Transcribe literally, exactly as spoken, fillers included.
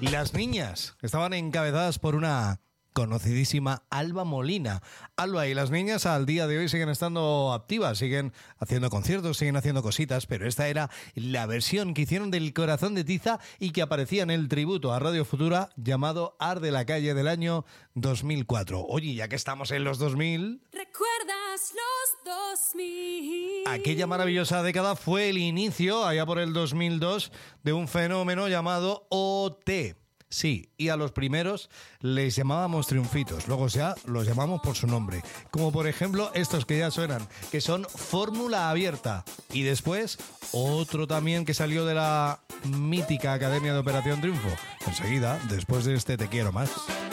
Las niñas estaban encabezadas por una conocidísima Alba Molina. Alba y las niñas al día de hoy siguen estando activas, siguen haciendo conciertos, siguen haciendo cositas, pero esta era la versión que hicieron del Corazón de Tiza y que aparecía en el tributo a Radio Futura llamado Ar de la Calle del año dos mil cuatro. Oye, ya que estamos en los dos mil... ¿Recuerdas los dos mil? Aquella maravillosa década fue el inicio, allá por el dos mil dos, de un fenómeno llamado O T. Sí, y a los primeros les llamábamos triunfitos, luego ya los llamamos por su nombre, como por ejemplo estos que ya suenan, que son Fórmula Abierta, y después otro también que salió de la mítica Academia de Operación Triunfo. Enseguida, después de este Te Quiero Más.